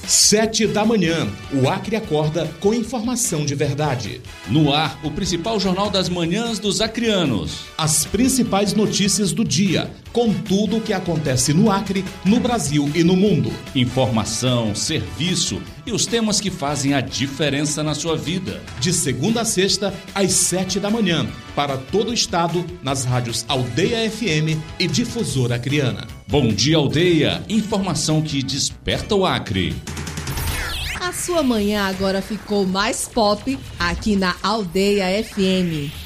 7 da manhã, o Acre acorda com informação de verdade. No ar, o principal jornal das manhãs dos acreanos. As principais notícias do dia, com tudo o que acontece no Acre, no Brasil e no mundo. Informação, serviço e os temas que fazem a diferença na sua vida. De segunda a sexta, às 7 da manhã, para todo o estado, nas rádios Aldeia FM e Difusora Acreana. Bom dia, Aldeia. Informação que desperta o Acre. A sua manhã agora ficou mais pop aqui na Aldeia FM.